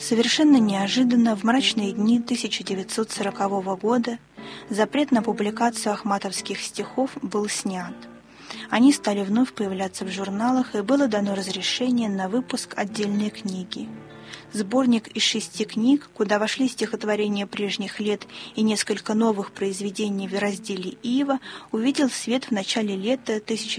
Совершенно неожиданно в мрачные дни 1940 года запрет на публикацию ахматовских стихов был снят. Они стали вновь появляться в журналах, и было дано разрешение на выпуск отдельной книги. Сборник из 6 книг, куда вошли стихотворения прежних лет и несколько новых произведений в разделе «Ива», увидел свет в начале лета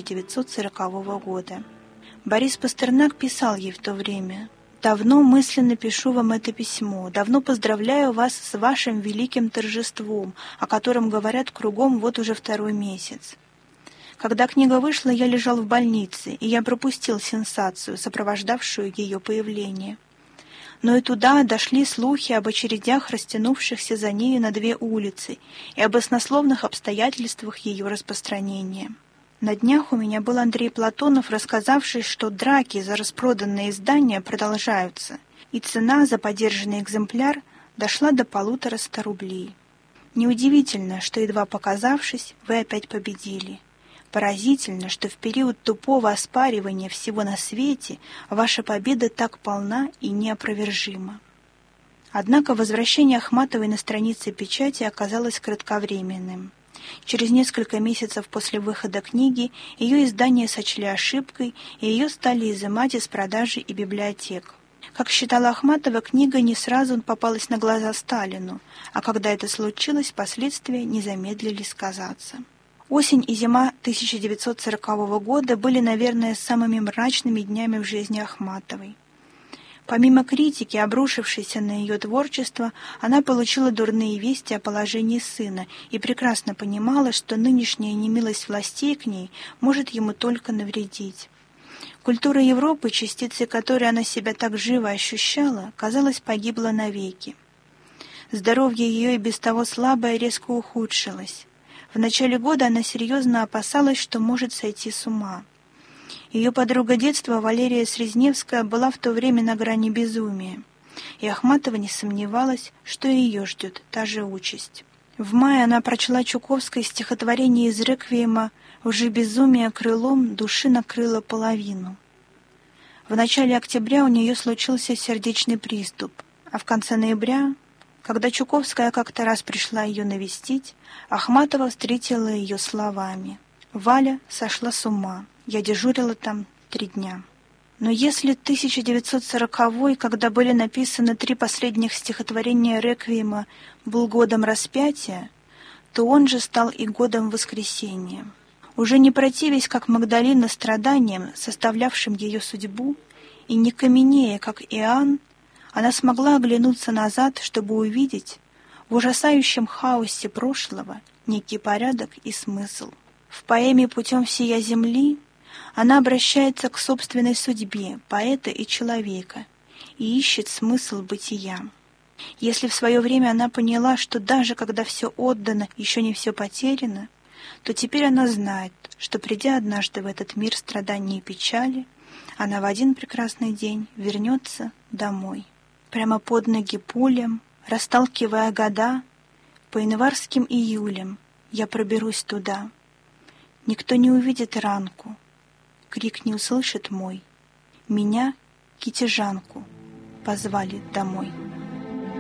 1940 года. Борис Пастернак писал ей в то время: «Давно мысленно пишу вам это письмо, давно поздравляю вас с вашим великим торжеством, о котором говорят кругом вот уже 2-й месяц. Когда книга вышла, я лежал в больнице, и я пропустил сенсацию, сопровождавшую ее появление. Но и туда дошли слухи об очередях, растянувшихся за нею на 2 улицы, и об баснословных обстоятельствах ее распространения. На днях у меня был Андрей Платонов, рассказавший, что драки за распроданные издания продолжаются, и цена за подержанный экземпляр дошла до 150 рублей. Неудивительно, что, едва показавшись, вы опять победили. Поразительно, что в период тупого оспаривания всего на свете ваша победа так полна и неопровержима». Однако возвращение Ахматовой на страницы печати оказалось кратковременным. Через несколько месяцев после выхода книги ее издание сочли ошибкой, и ее стали изымать из продажи и библиотек. Как считала Ахматова, книга не сразу попалась на глаза Сталину, а когда это случилось, последствия не замедлили сказаться. Осень и зима 1940 года были, наверное, самыми мрачными днями в жизни Ахматовой. Помимо критики, обрушившейся на ее творчество, она получила дурные вести о положении сына и прекрасно понимала, что нынешняя немилость властей к ней может ему только навредить. Культура Европы, частицей которой она себя так живо ощущала, казалось, погибла навеки. Здоровье ее и без того слабое резко ухудшилось. В начале года она серьезно опасалась, что может сойти с ума. Ее подруга детства Валерия Срезневская была в то время на грани безумия, и Ахматова не сомневалась, что и ее ждет та же участь. В мае она прочла Чуковское стихотворение из «Реквиема» «Уже безумие крылом души накрыло половину». В начале октября у нее случился сердечный приступ, а в конце ноября, когда Чуковская как-то раз пришла ее навестить, Ахматова встретила ее словами: «Валя сошла с ума. Я дежурила там 3 дня». Но если 1940-й, когда были написаны 3 последних стихотворения «Реквиема», был годом распятия, то он же стал и годом воскресения. Уже не противясь, как Магдалина, страданиям, составлявшим ее судьбу, и не каменея, как Иоанн, она смогла оглянуться назад, чтобы увидеть в ужасающем хаосе прошлого некий порядок и смысл. В поэме «Путем всея земли» она обращается к собственной судьбе поэта и человека и ищет смысл бытия. Если в свое время она поняла, что даже когда все отдано, еще не все потеряно, то теперь она знает, что, придя однажды в этот мир страданий и печали, она в один прекрасный день вернется домой. Прямо под ноги пулям, расталкивая года, по январским июлям я проберусь туда. Никто не увидит ранку, крик не услышит мой. Меня, китежанку, позвали домой.